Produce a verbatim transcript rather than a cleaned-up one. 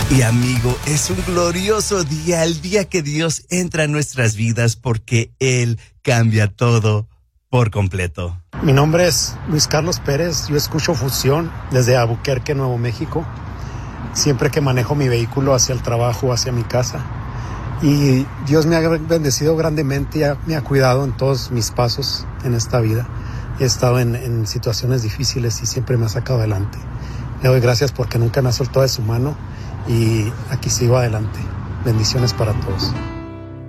Y amigo, es un glorioso día, el día que Dios entra en nuestras vidas porque Él cambia todo por completo. Mi nombre es Luis Carlos Pérez, yo escucho Fusión desde Albuquerque, Nuevo México, siempre que manejo mi vehículo hacia el trabajo, hacia mi casa. Y Dios me ha bendecido grandemente y me ha cuidado en todos mis pasos en esta vida. He estado en, en situaciones difíciles y siempre me ha sacado adelante. Le doy gracias porque nunca me ha soltado de su mano y aquí sigo adelante. Bendiciones para todos.